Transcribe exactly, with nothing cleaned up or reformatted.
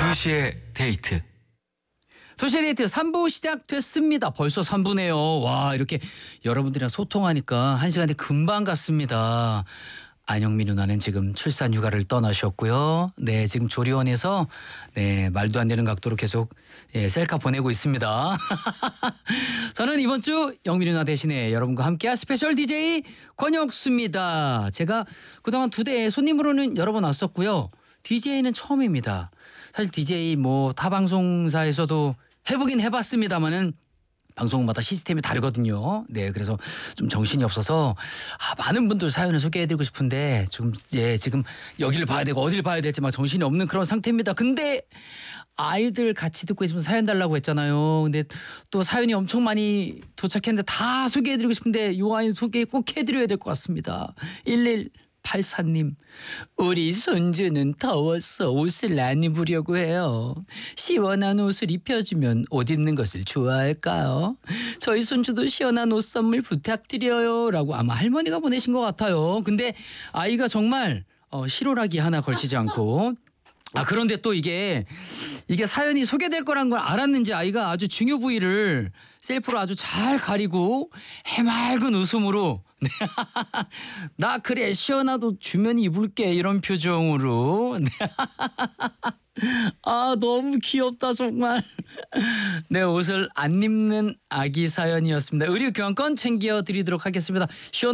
두 시의 데이트. 도시의 데이트 삼 부 시작됐습니다. 벌써 삼 부네요. 와, 이렇게 여러분들이랑 소통하니까 한 시간이 금방 갔습니다. 안영미 누나는 지금 출산 휴가를 떠나셨고요. 네, 지금 조리원에서 네, 말도 안 되는 각도로 계속 예, 셀카 보내고 있습니다. 저는 이번 주 영미 누나 대신에 여러분과 함께할 스페셜 디제이 권혁수입니다. 제가 그동안 두 대 손님으로는 여러 번 왔었고요. 디제이는 처음입니다. 사실 디제이 뭐 타 방송사에서도 해보긴 해봤습니다만은 방송마다 시스템이 다르거든요. 네, 그래서 좀 정신이 없어서 아, 많은 분들 사연을 소개해드리고 싶은데 지금 예 지금 여기를 봐야 되고 어디를 봐야 될지 막 정신이 없는 그런 상태입니다. 근데 아이들 같이 듣고 있으면 사연 달라고 했잖아요. 근데 또 사연이 엄청 많이 도착했는데 다 소개해드리고 싶은데 요 아이 소개 꼭 해드려야 될 것 같습니다. 일일팔사 님, 우리 손주는 더워서 옷을 안 입으려고 해요. 시원한 옷을 입혀주면 옷 입는 것을 좋아할까요? 저희 손주도 시원한 옷 선물 부탁드려요 라고 아마 할머니가 보내신 것 같아요. 근데 아이가 정말 어, 실오라기 하나 걸치지 않고 아 그런데 또 이게 이게 사연이 소개될 거란 걸 알았는지 아이가 아주 중요 부위를 셀프로 아주 잘 가리고 해맑은 웃음으로 나 그래 시원한 옷 주면 입을게 이런 표정으로 아 너무 귀엽다 정말. 네, 옷을 안 입는 아기 사연이었습니다. 의류 교환권 챙겨드리도록 하겠습니다. 시원